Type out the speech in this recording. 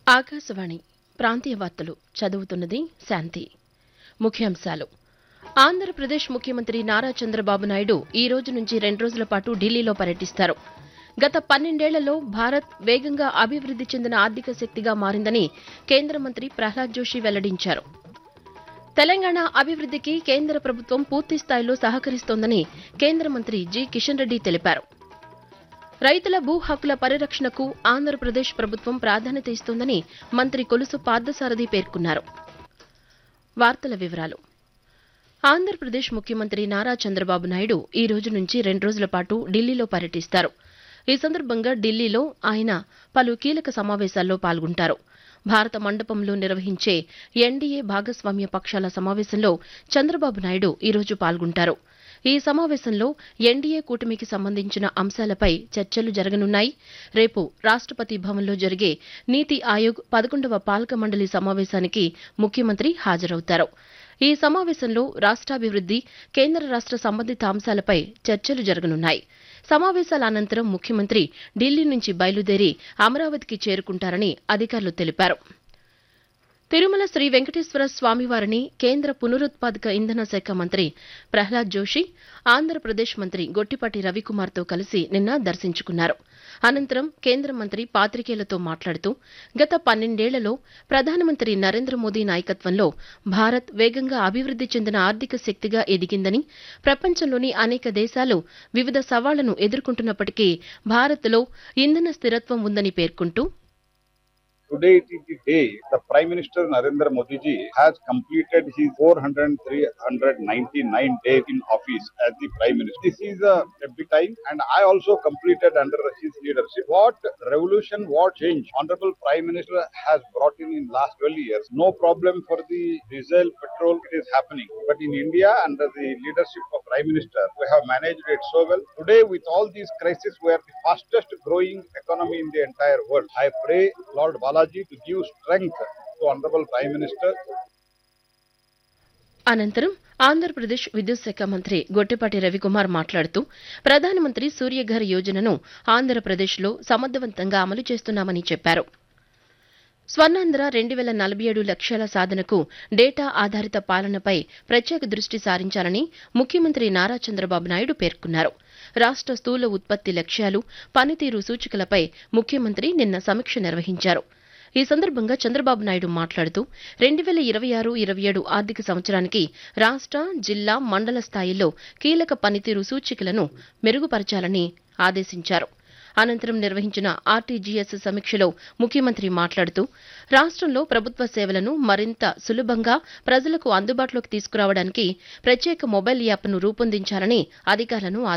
ఆకాశవాణి ప్రాంతీయ వార్తలు చదువుతున్నది శాంతి. ముఖ్యాంశాలు: ఆంధ్రప్రదేశ్ ముఖ్యమంత్రి నారా చంద్రబాబు నాయుడు ఈ రోజు నుంచి 2 రోజుల పాటు ఢిల్లీలో పర్యటిస్తారు. గత 12 ఏళ్లలో భారత్ వేగంగా అభివృద్ది చెందిన ఆర్థిక శక్తిగా మారిందని కేంద్ర మంత్రి ప్రహ్లాద్ జోషి వెల్లడించారు. తెలంగాణ అభివృద్దికి కేంద్ర ప్రభుత్వం పూర్తిస్థాయిలో సహకరిస్తోందని కేంద్ర మంత్రి జి కిషన్ రెడ్డి తెలిపారు. రైతుల భూ హక్కుల పరిరక్షణకు ఆంధ్రప్రదేశ్ ప్రభుత్వం ప్రాధాన్యత ఇస్తోందని మంత్రి కొలుసు పార్థసారథి పేర్కొన్నారు. వార్తల వివరాలు: ఆంధ్రప్రదేశ్ ముఖ్యమంత్రి నారా చంద్రబాబు నాయుడు ఈ రోజు నుంచి 2 రోజుల పాటు ఢిల్లీలో పర్యటిస్తారు. ఈ సందర్భంగా ఢిల్లీలో ఆయన పలు కీలక సమావేశాల్లో పాల్గొంటారు. భారత మండపంలో నిర్వహించే ఎన్డీఏ భాగస్వామ్య పక్షాల సమావేశంలో చంద్రబాబు నాయుడు ఈ రోజు పాల్గొంటారు. ఈ సమావేశంలో ఎన్డీఏ కూటమికి సంబంధించిన అంశాలపై చర్చలు జరగనున్నాయి. రేపు రాష్ట్రపతి భవన్లో జరిగే నీతి ఆయోగ్ 11వ పాలక మండలి సమావేశానికి ముఖ్యమంత్రి హాజరవుతారు. ఈ సమావేశంలో రాష్ట్రాభివృద్ది, కేంద్ర రాష్ట్ర సంబంధిత అంశాలపై చర్చలు జరగనున్నాయి. సమావేశాల అనంతరం ముఖ్యమంత్రి ఢిల్లీ నుంచి బయలుదేరి అమరావతికి చేరుకుంటారని అధికారులు తెలిపారు. తిరుమల శ్రీ వెంకటేశ్వర స్వామివారిని కేంద్ర పునరుత్పాదక ఇంధన శాఖ మంత్రి ప్రహ్లాద్ జోషి, ఆంధ్రప్రదేశ్ మంత్రి గొట్టిపాటి రవికుమార్తో కలిసి నిన్న దర్శించుకున్నారు. అనంతరం కేంద్ర మంత్రి పాత్రికేయులతో మాట్లాడుతూ, గత 12 ఏళ్లలో ప్రధానమంత్రి నరేంద్ర మోదీ నాయకత్వంలో భారత్ వేగంగా అభివృద్ది చెందిన ఆర్థిక శక్తిగా ఎదిగిందని, ప్రపంచంలోని అనేక దేశాలు వివిధ సవాళ్లను ఎదుర్కొంటున్నప్పటికీ భారత్లో ఇంధన స్థిరత్వం ఉందని పేర్కొంటూ, Today it is the day the Prime Minister Narendra Modi ji has completed his 399 days in office as the Prime Minister. This is a big time, and I also completed under his leadership. What revolution, what change Honorable Prime Minister has brought in last 12 years. No problem for the diesel, petrol, it is happening. But in India, under the leadership of Prime Minister, we have managed it so well. Today, with all these crises, we are the fastest growing economy in the entire world. I pray Lord Balaji to give strength to Honorable Prime Minister. అనంతరం ఆంధ్రప్రదేశ్ విద్యుత్ శాఖ మంత్రి గొట్టిపాటి రవికుమార్ మాట్లాడుతూ, ప్రధానమంత్రి సూర్యఘర్ యోజనను ఆంధ్రప్రదేశ్లో సమర్థవంతంగా అమలు చేస్తున్నామని చెప్పారు. స్వర్ణాంధ్ర 2047 లక్ష్యాల సాధనకు డేటా ఆధారిత పాలనపై ప్రత్యేక దృష్టి సారించాలని ముఖ్యమంత్రి నారా చంద్రబాబు నాయుడు పేర్కొన్నారు. రాష్ట్ర స్థూల ఉత్పత్తి లక్ష్యాలు, పనితీరు సూచికలపై ముఖ్యమంత్రి నిన్న సమీక్ష నిర్వహించారు. ఈ సందర్భంగా చంద్రబాబు నాయుడు మాట్లాడుతూ, 2026-27 ఆర్థిక సంవత్సరానికి రాష్ట్ర, జిల్లా, మండల స్థాయిల్లో కీలక పనితీరు సూచికలను మెరుగుపరచాలని ఆదేశించారు. అనంతరం నిర్వహించిన ఆర్టీజీఎస్ సమీక్షలో ముఖ్యమంత్రి మాట్లాడుతూ, రాష్ట్రంలో ప్రభుత్వ సేవలను మరింత సులభంగా ప్రజలకు అందుబాటులోకి తీసుకురావడానికి ప్రత్యేక మొబైల్ యాప్ను రూపొందించాలని అధికారులను